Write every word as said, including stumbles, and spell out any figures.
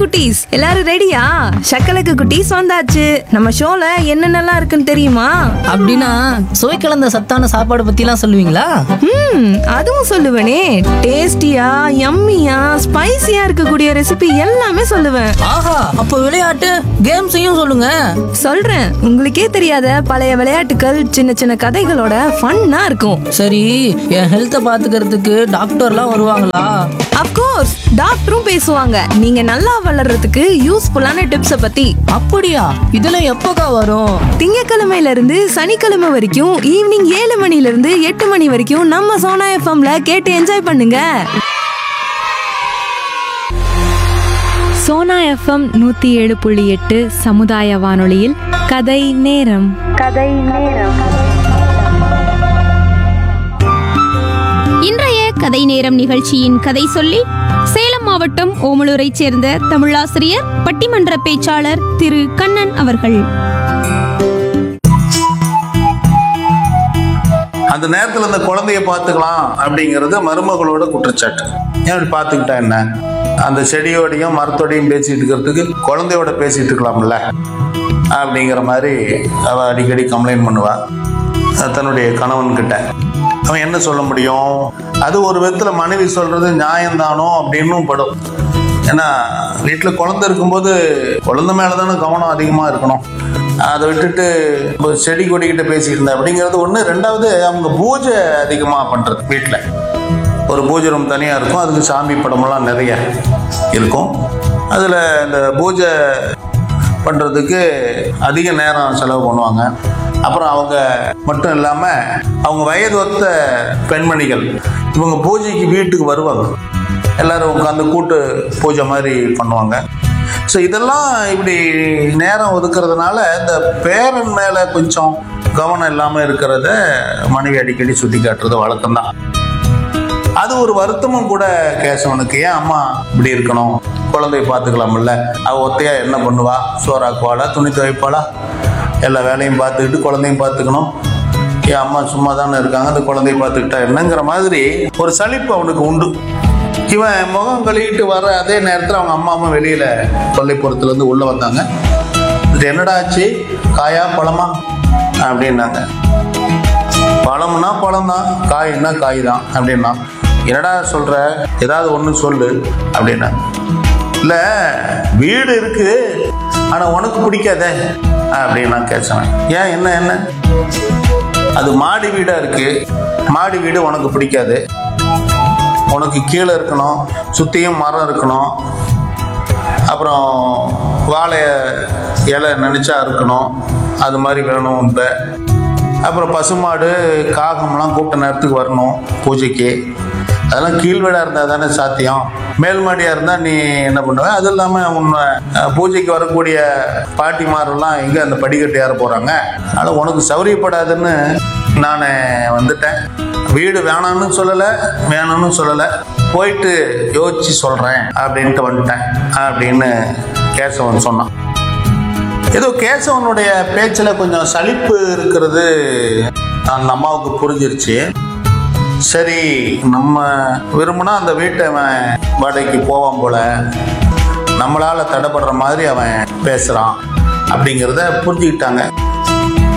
குட்டீஸ், எல்லாரும் ரெடியா? சக்கலக்கு குட்டீஸ் வந்தாச்சு. நம்ம ஷோல என்னென்னலாம் இருக்குன்னு தெரியுமா? அப்படின்னா சுவை கலந்த சத்தான சாப்பாடு பத்திலாம் சொல்லுவீங்களா? ம் அதுவும் சொல்லுவேனே. டேஸ்டியா, யம்மியா, ஸ்பைசியா இருக்கக்கூடிய ரெசிபி எல்லாமே சொல்லுவேன். ஆஹா, அப்ப விளையாட்டு கேம்ஸையும் சொல்லுங்க. சொல்றேன். உங்களுக்கே தெரியாத பழைய விளையாட்டுகள், சின்ன சின்ன கதைகளோட ஃபன்னா இருக்கும். சரி, என் ஹெல்த்தை பாத்துக்கிறதுக்கு டாக்டர்லாம் வருவாங்களா? அப்கோர்ஸ், டாக்டரும் பேசுவாங்க. நீங்க நல்லா வளர்றதுக்கு யூஸ்ஃபுல்லான டிப்ஸ பத்தி. அப்படியா? இதெல்லாம் எப்போக்கா வரும்? திங்கக்கிழமையில இருந்து சனிக்கிழமை வரைக்கும் ஈவினிங் ஏழு மணில இருந்து எட்டு மணி வரைக்கும் நம்ம சோனா எஃப்எம்ல கேட்டு என்ஜாய் பண்ணுங்க. சோனா எஃப்எம் நூத்தி ஏழு புள்ளி எட்டு சமுதாய வானொலியில் கதை நேரம். கதை நேரம். இன்றைய கதை நேரம் நிகழ்ச்சியின் கதை சொல்லி சேலம் மாவட்டம் ஓமலூரை சேர்ந்த தமிழாசிரியர், பட்டிமன்ற பேச்சாளர் திரு கண்ணன் அவர்கள். அந்த நேரத்தில் அந்த குழந்தைய பார்த்துக்கலாம் அப்படிங்கிறது மருமகளோட குற்றச்சாட்டு. ஏன் பார்த்துக்கிட்டா என்ன? அந்த செடியோடையும் மரத்தோடையும் பேசிட்டு இருக்கிறதுக்கு குழந்தையோட பேசிட்டு இருக்கலாம்ல அப்படிங்கிற மாதிரி அவள் அடிக்கடி கம்ப்ளைண்ட் பண்ணுவா தன்னுடைய கணவன்கிட்ட. அவன் என்ன சொல்ல முடியும்? அது ஒரு விதத்தில் மனைவி சொல்றது நியாயம்தானோ அப்படின்னும் படும். ஏன்னா வீட்டில் குழந்தை இருக்கும்போது குழந்தை மேலே தானே கவனம் அதிகமாக இருக்கணும். அதை விட்டுட்டு செடி கொடிக்கிட்ட பேசிட்டு இருந்தேன் அப்படிங்கிறது ஒன்று. ரெண்டாவது, அவங்க பூஜை அதிகமாக பண்ணுறது. வீட்டில் ஒரு பூஜை ரூம் தனியாக இருக்கும், அதுக்கு சாமி படமெல்லாம் நிறைய இருக்கும். அதில் இந்த பூஜை பண்ணுறதுக்கு அதிக நேரம் செலவு பண்ணுவாங்க. அப்புறம் அவங்க மட்டும் இல்லாமல் அவங்க வயது ஒத்த பெண்மணிகள் இவங்க பூஜைக்கு வீட்டுக்கு வருவாங்க. எல்லோரும் உட்காந்து கூட்டு பூஜை மாதிரி பண்ணுவாங்க. ஸோ இதெல்லாம் இப்படி நேரம் ஒதுக்கிறதுனால இந்த பேரன் மேலே கொஞ்சம் கவனம் இல்லாமல் இருக்கிறத மனைவி அடிக்கடி சுட்டி காட்டுறது வழக்கம்தான். அது ஒரு வருத்தமும் கூட கேசவனுக்கு. ஏன் அம்மா இப்படி இருக்கணும்? குழந்தைய பார்த்துக்கலாம்ல. அவள் ஒத்தையா என்ன பண்ணுவா? சோறாக்குவாளா, துணி துவைப்பாளா? எல்லா வேலையும் பார்த்துக்கிட்டு குழந்தையும் பார்த்துக்கணும். என் அம்மா சும்மா தானே இருக்காங்க, அந்த குழந்தைய பார்த்துக்கிட்டா என்னங்கிற மாதிரி ஒரு சலிப்பு அவனுக்கு உண்டு. இவன் முகம் கழுவிட்டு வர அதே நேரத்தில் அவங்க அம்மாவும் வெளியில் கொல்லைப்புறத்துலேருந்து உள்ளே வந்தாங்க. இது என்னடா ஆச்சு? காயா பழமா அப்படின்னாங்க. பழம்னா பழம் தான், காய்னா காய் தான் அப்படின்னா. என்னடா சொல்கிற? ஏதாவது ஒன்று சொல்லு அப்படின்னா. இல்லை, வீடு இருக்குது ஆனால் உனக்கு பிடிக்காதே அப்படின்னு நான் கேட்சேன். ஏன், என்ன என்ன? அது மாடி வீடாக இருக்குது. மாடி வீடு உனக்கு பிடிக்காது. உனக்கு கீழே இருக்கணும், சுற்றியும் மரம் இருக்கணும், அப்புறம் வாழை இலை நினச்சா இருக்கணும், அது மாதிரி வேணும். இப்போ அப்புறம் பசுமாடு காகம்லாம் கூப்பிட்ட நேரத்துக்கு வரணும் பூஜைக்கு. அதெல்லாம் கீழ் வீடாக இருந்தால் தானே சாத்தியம். மேல் மாடியாக இருந்தால் நீ என்ன பண்ணுவ? அது இல்லாமல் உன்னை பூஜைக்கு வரக்கூடிய பாட்டிமாரெல்லாம் எங்கே அந்த படிக்கட்டு ஏற போகிறாங்க. அதனால் உனக்கு சௌரியப்படாதுன்னு நான் வந்துட்டேன். வீடு வேணான்னு சொல்லலை, வேணும்னு சொல்லலை, போயிட்டு யோசிச்சு சொல்கிறேன் அப்படின்ட்டு வந்துட்டேன் அப்படின்னு கேசவன் சொன்னான். ஏதோ கேசவனுடைய பேச்சில் கொஞ்சம் சலிப்பு இருக்கிறது அந்த அம்மாவுக்கு புரிஞ்சிருச்சு. சரி, நம்ம விரும்பினா அந்த வீட்டை அவன் வாடகைக்கு போவான் போல, நம்மளால் தடைப்படுற மாதிரி அவன் பேசுகிறான் அப்படிங்கிறத புரிஞ்சுக்கிட்டாங்க.